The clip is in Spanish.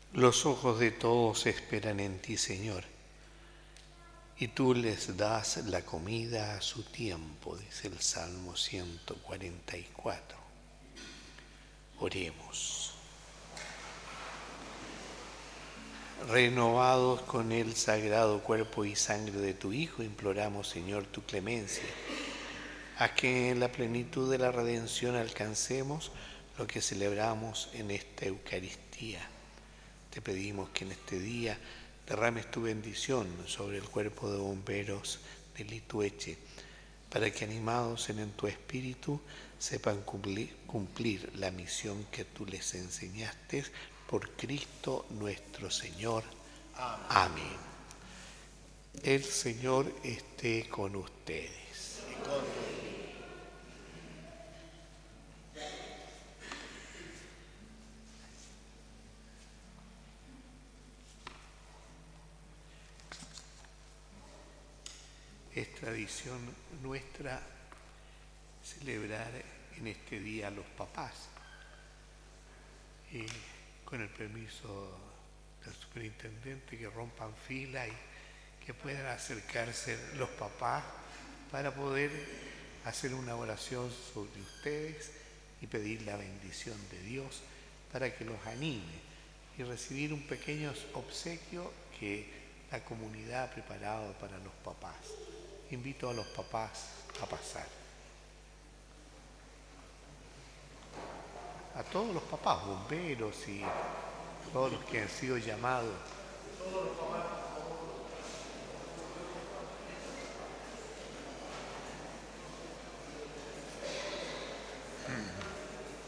Los ojos de todos esperan en ti, Señor, y tú les das la comida a su tiempo, dice el Salmo 144. Oremos. Renovados con el sagrado cuerpo y sangre de tu Hijo, imploramos, Señor, tu clemencia. Haz que en la plenitud de la redención alcancemos lo que celebramos en esta Eucaristía. Te pedimos que en este día derrames tu bendición sobre el cuerpo de bomberos de Litueche, para que animados en tu espíritu sepan cumplir la misión que tú les enseñaste por Cristo nuestro Señor. Amén. El Señor esté con ustedes. Es tradición nuestra celebrar en este día a los papás. Y con el permiso del superintendente, que rompan fila y que puedan acercarse los papás para poder hacer una oración sobre ustedes y pedir la bendición de Dios para que los anime y recibir un pequeño obsequio que la comunidad ha preparado para los papás. Invito a los papás a pasar. A todos los papás, bomberos y todos los que han sido llamados.